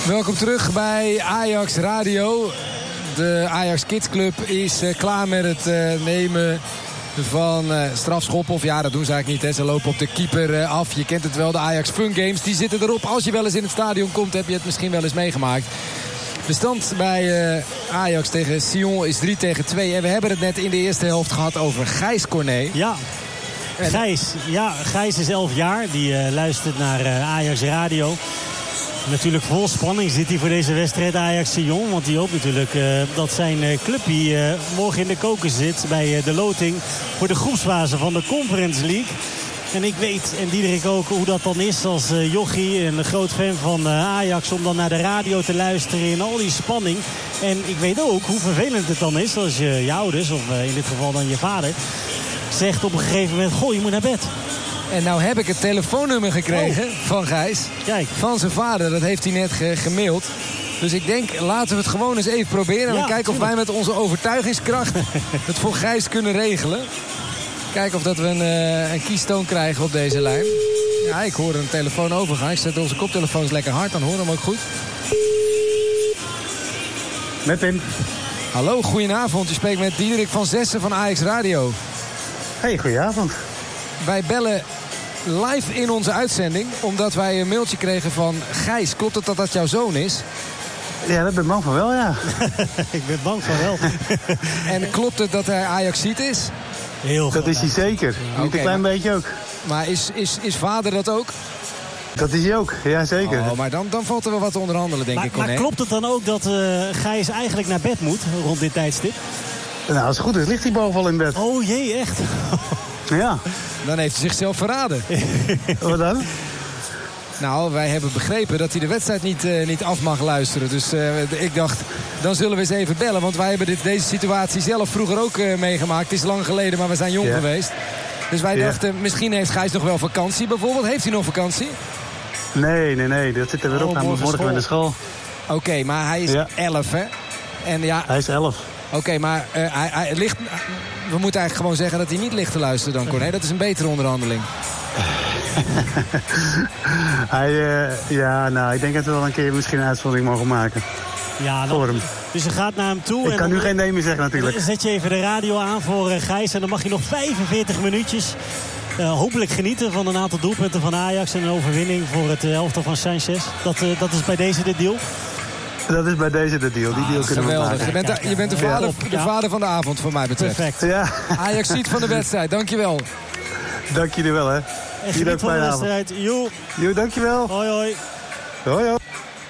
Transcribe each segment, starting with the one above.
Welkom terug bij Ajax Radio. De Ajax Kids Club is klaar met het nemen van strafschoppen. Of ja, dat doen ze eigenlijk niet. Hè. Ze lopen op de keeper af. Je kent het wel, de Ajax Fun Games. Die zitten erop. Als je wel eens in het stadion komt, heb je het misschien wel eens meegemaakt. De stand bij Ajax tegen Sion is 3-2. En we hebben het net in de eerste helft gehad over Gijs Corné. Ja. Gijs is 11 jaar. Die luistert naar Ajax Radio. Natuurlijk vol spanning zit hij voor deze wedstrijd Ajax-Sion. Want hij hoopt natuurlijk dat zijn clubje morgen in de koker zit bij de loting voor de groepsfase van de Conference League. En ik weet, en Diederik ook, hoe dat dan is als jochie, een groot fan van Ajax, om dan naar de radio te luisteren in al die spanning. En ik weet ook hoe vervelend het dan is als je ouders, of in dit geval dan je vader, zegt op een gegeven moment, goh, je moet naar bed. En nou heb ik het telefoonnummer gekregen van Gijs. Kijk. Van zijn vader, dat heeft hij net gemaild. Dus ik denk, laten we het gewoon eens even proberen. En kijken of wij met onze overtuigingskracht het voor Gijs kunnen regelen. Kijken of dat we een kiestoon krijgen op deze lijn. Ja, ik hoor een telefoon overgaan. Ik zet onze koptelefoons lekker hard, dan horen we hem ook goed. Met Tim. Hallo, goedenavond. Je spreekt met Diederik van Zessen van Ajax Radio. Hey, goedenavond. Wij bellen live in onze uitzending, omdat wij een mailtje kregen van Gijs. Klopt het dat dat jouw zoon is? Ja, dat ben ik bang van wel, ja. Ik ben bang van wel. En klopt het dat hij Ajaxiet is? Heel goed. Dat is hij zeker. Niet een klein beetje ook. Maar is vader dat ook? Dat is hij ook, ja zeker. Oh, maar dan valt er wel wat te onderhandelen, denk ik. Maar klopt het dan ook dat Gijs eigenlijk naar bed moet rond dit tijdstip? Nou, als het goed is, ligt hij boven al in bed. Oh jee, echt? Ja. Dan heeft hij zichzelf verraden. Wat dan? Nou, wij hebben begrepen dat hij de wedstrijd niet af mag luisteren. Dus ik dacht, dan zullen we eens even bellen. Want wij hebben deze situatie zelf vroeger ook meegemaakt. Het is lang geleden, maar we zijn jong geweest. Dus wij dachten, misschien heeft Gijs nog wel vakantie bijvoorbeeld. Heeft hij nog vakantie? Nee. Dat zit er weer op. Hij moet morgen naar de school. Oké, maar hij is 11, hè? En ja, hij is 11. Oké, maar hij ligt... We moeten eigenlijk gewoon zeggen dat hij niet ligt te luisteren dan, Corné. Dat is een betere onderhandeling. Ik denk dat we wel een keer misschien een uitzondering mogen maken. Ja, voor hem. Dus je gaat naar hem toe. Ik kan nu geen nee meer zeggen natuurlijk. Zet je even de radio aan voor Gijs. En dan mag je nog 45 minuutjes hopelijk genieten van een aantal doelpunten van Ajax. En een overwinning voor het elftal van Sanchez. Dat is bij deze de deal. Dat is bij deze de deal. Die deal kunnen we maken. Je bent de vader van de avond, voor mij betreft. Perfect. Ja. Ajax ziet van de wedstrijd. Dankjewel. Dank jullie wel, hè. En geniet van de wedstrijd. Jo, dankjewel. Hoi, hoi. Hoi, hoi.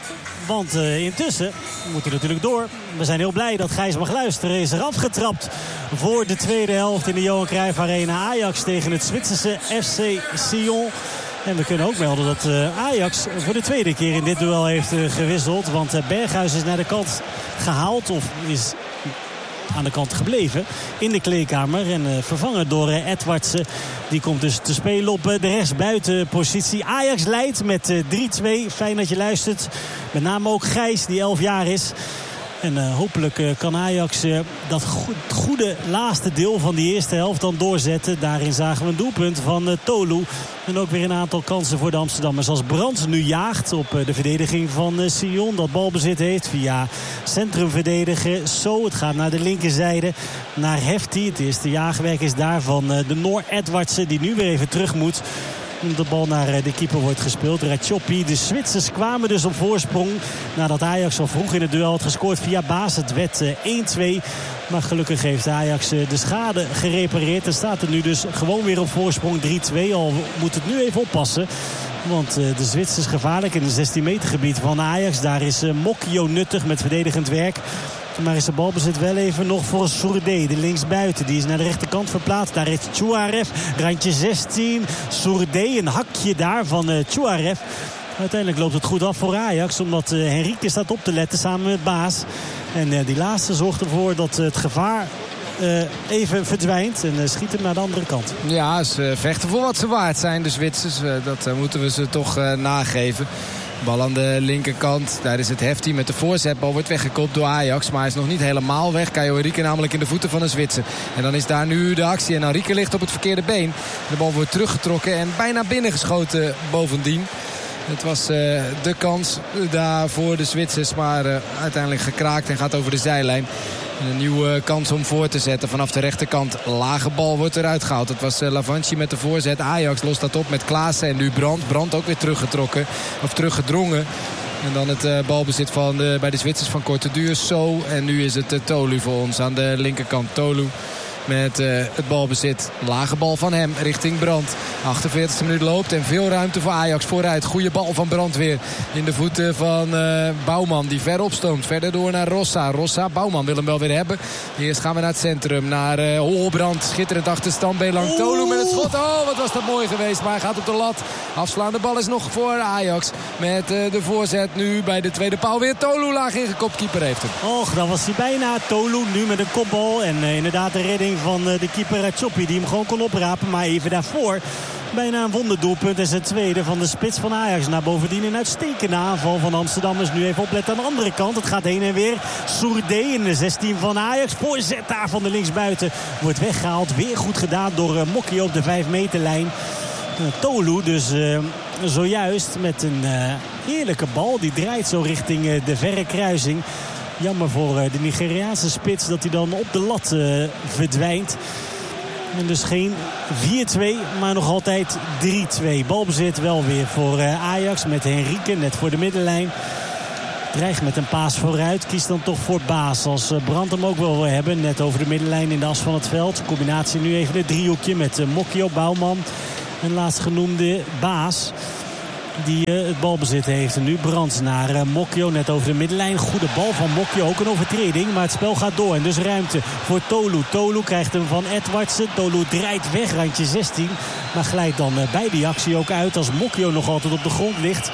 Want intussen moeten we natuurlijk door. We zijn heel blij dat Gijs mag luisteren. Is er afgetrapt voor de tweede helft in de Johan Cruijff Arena. Ajax tegen het Zwitserse FC Sion. En we kunnen ook melden dat Ajax voor de tweede keer in dit duel heeft gewisseld. Want Berghuis is naar de kant gehaald of is aan de kant gebleven in de kleedkamer. En vervangen door Edwardsen. Die komt dus te spelen op de rechtsbuitenpositie. Ajax leidt met 3-2. Fijn dat je luistert. Met name ook Gijs die 11 jaar is. En hopelijk kan Ajax dat goede laatste deel van die eerste helft dan doorzetten. Daarin zagen we een doelpunt van Tolu. En ook weer een aantal kansen voor de Amsterdammers. Als Brandt nu jaagt op de verdediging van Sion. Dat balbezit heeft via centrumverdediger. Zo, het gaat naar de linkerzijde. Naar Hefti. Het eerste jaagwerk is daar van de Noor Edwardsen. Die nu weer even terug moet. De bal naar de keeper wordt gespeeld. Ratchoppi. De Zwitsers kwamen dus op voorsprong. Nadat Ajax al vroeg in het duel had gescoord via Baas. Het werd 1-2. Maar gelukkig heeft Ajax de schade gerepareerd. En staat er nu dus gewoon weer op voorsprong 3-2. Al moet het nu even oppassen. Want de Zwitsers gevaarlijk in het 16 meter gebied van Ajax. Daar is Mokio nuttig met verdedigend werk. Maar is de balbezit wel even nog voor Sourdé, de linksbuiten. Die is naar de rechterkant verplaatst. Daar is Chouaref, randje 16. Sourdé, een hakje daar van Chouaref. Uiteindelijk loopt het goed af voor Ajax. Omdat Henrique staat op te letten samen met Baas. En die laatste zorgt ervoor dat het gevaar even verdwijnt. En schiet hem naar de andere kant. Ja, ze vechten voor wat ze waard zijn, de Zwitsers. Dat moeten we ze toch nageven. Bal aan de linkerkant. Daar is het Hefti met de voorzetbal. Wordt weggekopt door Ajax. Maar hij is nog niet helemaal weg. Caio Henrique namelijk in de voeten van een Zwitser. En dan is daar nu de actie. En Henrique ligt op het verkeerde been. De bal wordt teruggetrokken en bijna binnengeschoten bovendien. Het was de kans daar voor de Zwitsers. Maar uiteindelijk gekraakt en gaat over de zijlijn. Een nieuwe kans om voor te zetten vanaf de rechterkant. Lage bal wordt eruit gehaald. Het was Lavanci met de voorzet. Ajax lost dat op met Klaassen en nu Brandt. Brandt ook weer teruggetrokken. Of teruggedrongen. En dan het balbezit bij de Zwitsers van korte duur. Zo. En nu is het Tolu voor ons aan de linkerkant. Tolu met het balbezit. Lage bal van hem richting Brandt. 48e minuut loopt en veel ruimte voor Ajax vooruit. Goede bal van Brandt weer in de voeten van Bouwman. Die ver opstoomt. Verder door naar Rossa. Bouwman wil hem wel weer hebben. Eerst gaan we naar het centrum. Naar Brandt. Schitterend achterstand. Belang Tolu met het schot. Oh, wat was dat mooi geweest. Maar hij gaat op de lat. Afslaande bal is nog voor Ajax. Met de voorzet nu bij de tweede paal weer. Tolu laag ingekopt. Keeper heeft hem. Och, dan was hij bijna. Tolu nu met een kopbal. En inderdaad de redding van de keeper Choppi die hem gewoon kon oprapen. Maar even daarvoor bijna een wonderdoelpunt. En zijn tweede van de spits van Ajax. Nou, bovendien een uitstekende aanval van Amsterdammers. Nu even opletten aan de andere kant. Het gaat heen en weer. Sourdé in de 16 van Ajax. Voorzet daar van de linksbuiten. Wordt weggehaald. Weer goed gedaan door Mokkie op de 5 meterlijn. Tolu dus zojuist met een heerlijke bal. Die draait zo richting de verre kruising. Jammer voor de Nigeriaanse spits dat hij dan op de lat verdwijnt. En dus geen 4-2, maar nog altijd 3-2. Balbezit wel weer voor Ajax met Henrique net voor de middenlijn. Dreigt met een paas vooruit. Kiest dan toch voor Baas. Als Brandt hem ook wel wil hebben. Net over de middenlijn in de as van het veld. Combinatie nu even een driehoekje met Mokio, Bouwman. En laatstgenoemde Baas. Die het balbezit heeft. En nu Brandt naar Mokio. Net over de middenlijn. Goede bal van Mokio. Ook een overtreding. Maar het spel gaat door. En dus ruimte voor Tolu. Tolu krijgt hem van Edwardsen. Tolu draait weg. Randje 16. Maar glijdt dan bij die actie ook uit. Als Mokio nog altijd op de grond ligt.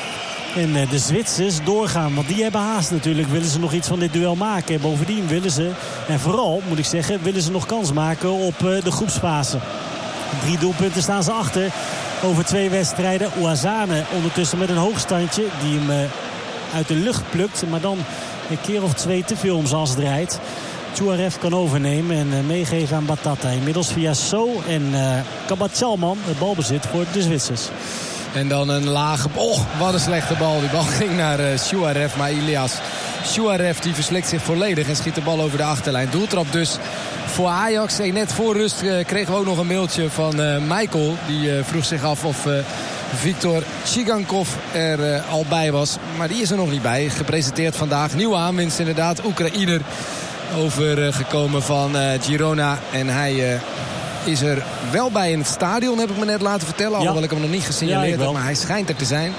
En de Zwitsers doorgaan. Want die hebben haast natuurlijk. Willen ze nog iets van dit duel maken. En bovendien willen ze. En vooral moet ik zeggen. Willen ze nog kans maken op de groepsfase. 3 doelpunten staan ze achter. Over 2 wedstrijden. Ouazzane ondertussen met een hoogstandje. Die hem uit de lucht plukt. Maar dan een keer of 2 te veel om zijn as draait. Chouaref kan overnemen en meegeven aan Batata. Inmiddels via So en Kabat-Chalman het balbezit voor de Zwitsers. En dan een lage... Oh, wat een slechte bal. Die bal ging naar Chouaref. Maar Ilias Chouaref die verslikt zich volledig en schiet de bal over de achterlijn. Doeltrap dus voor Ajax. En net voor rust kregen we ook nog een mailtje van Michael. Die vroeg zich af of Viktor Chigankov er al bij was. Maar die is er nog niet bij. Gepresenteerd vandaag. Nieuwe aanwinst inderdaad. Oekraïner overgekomen van Girona. En hij... is er wel bij in het stadion, heb ik me net laten vertellen. Alhoewel ik hem nog niet gesignaleerd heb, maar hij schijnt er te zijn.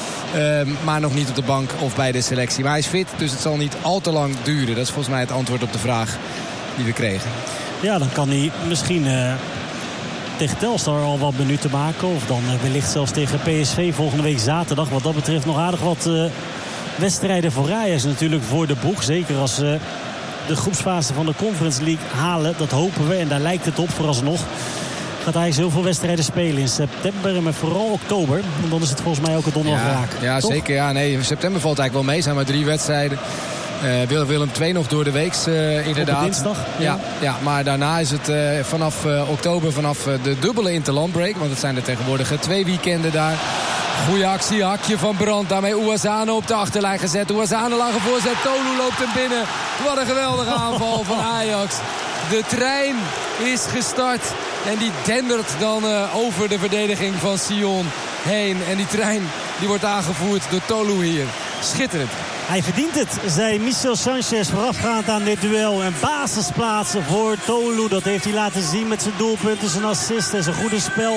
Maar nog niet op de bank of bij de selectie. Maar hij is fit, dus het zal niet al te lang duren. Dat is volgens mij het antwoord op de vraag die we kregen. Ja, dan kan hij misschien tegen Telstar al wat minuten maken. Of dan wellicht zelfs tegen PSV volgende week zaterdag. Wat dat betreft nog aardig wat wedstrijden voor Ajax natuurlijk voor de boeg. Zeker als de groepsfase van de Conference League halen. Dat hopen we en daar lijkt het op vooralsnog. Gaat Ajax heel veel wedstrijden spelen in september en vooral oktober. En dan is het volgens mij ook het donderdag raak. Ja, toch? Zeker. Ja, nee, in september valt eigenlijk wel mee. Zijn maar 3 wedstrijden. Willem II nog door de week inderdaad. Op dinsdag. Ja, maar daarna is het vanaf oktober, vanaf de dubbele interlandbreak. Want het zijn er tegenwoordig 2 weekenden daar. Goeie actie, hakje van Brandt. Daarmee Ouazzane op de achterlijn gezet. Ouazzane lage voorzet, Tolu loopt hem binnen. Wat een geweldige aanval van Ajax. De trein is gestart. En die dendert dan over de verdediging van Sion heen. En die trein die wordt aangevoerd door Tolu hier. Schitterend. Hij verdient het, zei Michel Sanchez voorafgaand aan dit duel. En basisplaatsen voor Tolu. Dat heeft hij laten zien met zijn doelpunten, zijn assist en zijn goede spel.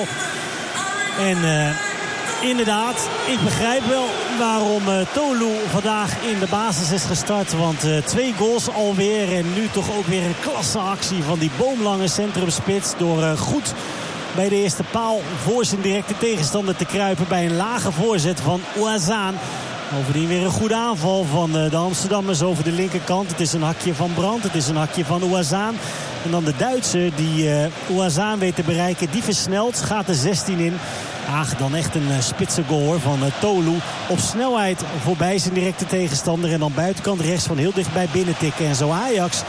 En inderdaad, ik begrijp wel waarom Tolu vandaag in de basis is gestart. Want 2 goals alweer. En nu toch ook weer een klasse actie van die boomlange centrumspits. Door goed bij de eerste paal voor zijn directe tegenstander te kruipen. Bij een lage voorzet van Ouazzane. Bovendien weer een goede aanval van de Amsterdammers over de linkerkant. Het is een hakje van Brandt, het is een hakje van Ouazzane. En dan de Duitser die Ouazzane weet te bereiken. Die versnelt, gaat de 16 in. Dan echt een spitse goal hoor, van Tolu. Op snelheid voorbij zijn directe tegenstander. En dan buitenkant rechts van heel dichtbij binnen tikken. En zo Ajax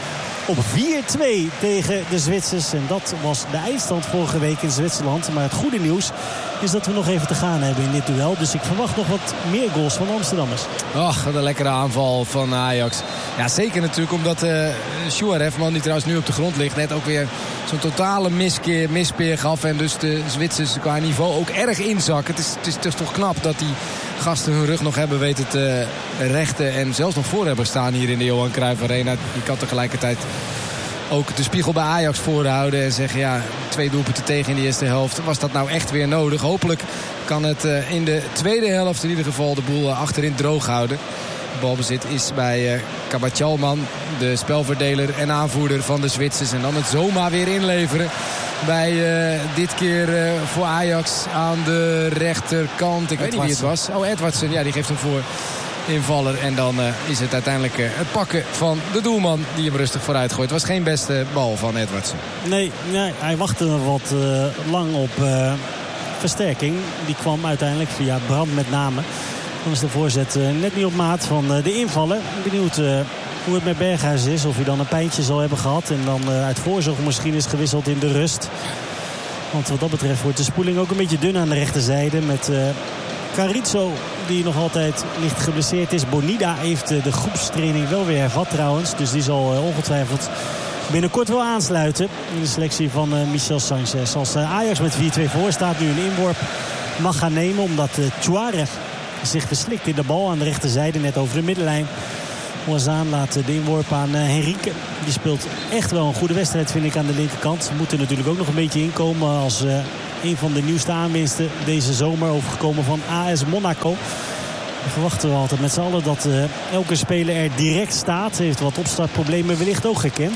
op 4-2 tegen de Zwitsers. En dat was de eindstand vorige week in Zwitserland. Maar het goede nieuws is dat we nog even te gaan hebben in dit duel. Dus ik verwacht nog wat meer goals van de Amsterdammers. Ach, wat een lekkere aanval van Ajax. Ja, zeker natuurlijk omdat Shuarev, man die trouwens nu op de grond ligt, net ook weer zo'n totale mispeer gaf. En dus de Zwitsers qua niveau ook erg inzakken. Het is toch knap dat die gasten hun rug nog hebben weten te rechten. En zelfs nog voor hebben staan hier in de Johan Cruijff Arena. Die kan tegelijkertijd ook de spiegel bij Ajax voorhouden en zeggen, ja, 2 doelpunten tegen in de eerste helft. Was dat nou echt weer nodig? Hopelijk kan het in de tweede helft in ieder geval de boel achterin droog houden. Balbezit is bij Kabachalman, de spelverdeler en aanvoerder van de Zwitsers. En dan het zomaar weer inleveren bij dit keer voor Ajax aan de rechterkant. Ik weet niet wie het was. Oh, Edwardsen. Ja, die geeft hem voor invaller. En dan is het uiteindelijk het pakken van de doelman die hem rustig vooruit gooit. Het was geen beste bal van Edwardsen. Nee, hij wachtte wat lang op versterking. Die kwam uiteindelijk via Brand met name. Dan is de voorzet net niet op maat van de invaller. Benieuwd hoe het met Berghuis is. Of hij dan een pijntje zal hebben gehad. En dan uit voorzorg misschien is gewisseld in de rust. Want wat dat betreft wordt de spoeling ook een beetje dun aan de rechterzijde. Met Carrizo, die nog altijd licht geblesseerd is. Bonida heeft de groepstraining wel weer hervat trouwens. Dus die zal ongetwijfeld binnenkort wel aansluiten in de selectie van Michel Sanchez. Als Ajax met 4-2 voor staat, nu een inworp mag gaan nemen. Omdat Tuareg zich verslikt in de bal aan de rechterzijde, net over de middenlijn. Moazaan laat de inworp aan Henrique. Die speelt echt wel een goede wedstrijd, vind ik, aan de linkerkant. Ze moeten natuurlijk ook nog een beetje inkomen als een van de nieuwste aanwinsten deze zomer, overgekomen van AS Monaco. Dan verwachten we altijd met z'n allen dat elke speler er direct staat. Heeft wat opstartproblemen wellicht ook gekend.